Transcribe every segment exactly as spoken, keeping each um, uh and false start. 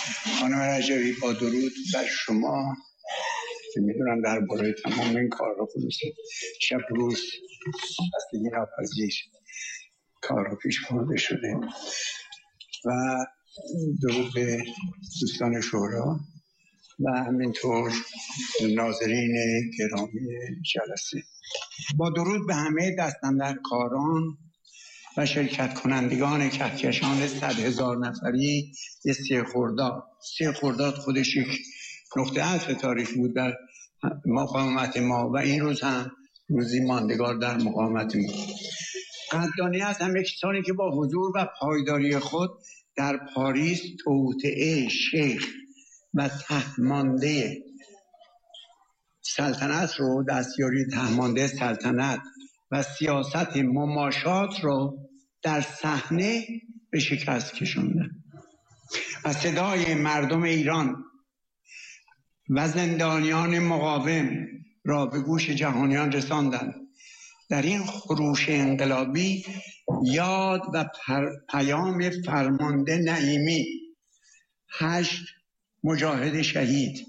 خانم رجبی، با درود بر شما که میدونم در برای تمام این کار رو خلوصی شب روز بستگی ناپذیر کار رو پیش برده شده و درود به دوستان شورا و همینطور ناظرین گرامی جلسه. با درود به همه دستاندرکاران و شرکت کنندگان کهکشان صد هزار نفری سه خرداد. سه خرداد خودش یک نقطه عطف تاریخی بود در مقاومت ما و این روز هم روزی ماندگار در مقاومت ما. قدردانی از همه کسانی که با حضور و پایداری خود در پاریس توطئه شیخ و تهمانده سلطنت رو، دستیاری تهمانده سلطنت و سیاست مماشات رو در صحنه به شکست کشوندن و صدای مردم ایران و زندانیان مقاوم را به گوش جهانیان رساندند. در این خروش انقلابی یاد و پیام فرمانده نعیمی، هشت مجاهد شهید،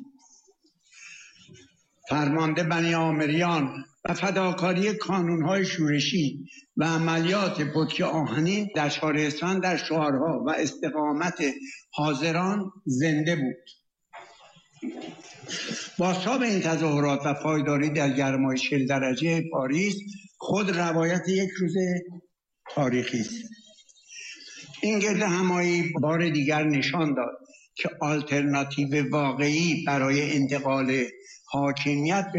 فرمانده بنی آمریان و فداکاری کانونهای شورشی و عملیات بطری آهنین در شهرستان در شعارها و استقامت حاضران زنده بود. بازتاب این تظاهرات و پایداری در گرمای چهل درجه پاریس خود روایت یک روز تاریخی است. این گرد همایی بار دیگر نشان داد که آلترناتیو واقعی برای انتقال حاکمیت به